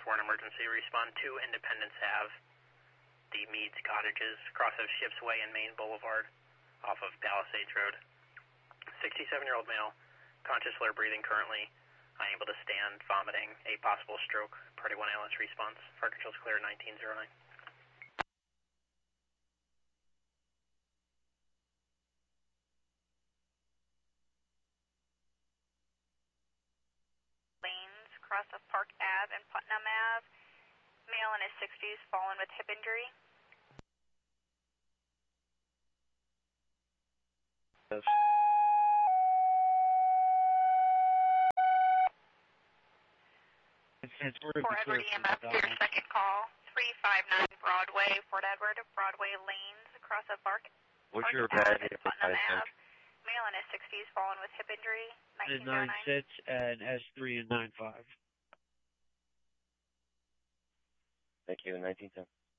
For an emergency, respond to Independence Ave, the Meads Cottages, cross of Ships Way and Main Boulevard, off of Palisades Road. 67-year-old male, conscious, slur breathing currently, unable to stand, vomiting, a possible stroke. Party 1 ALS response. Fire controls clear 1909. Lanes, cross of Park Ave and Putnam Ave. Male in his 60s, fallen with hip injury. Yes. Fort Edward EMS, your second call. 359 Broadway, Fort Edward, Broadway Lanes, across of Park What's your Ave bad and Putnam Ave. Male in his 60s, fallen with hip injury. 1909. 96 and S3 and 95. Thank you, 1910.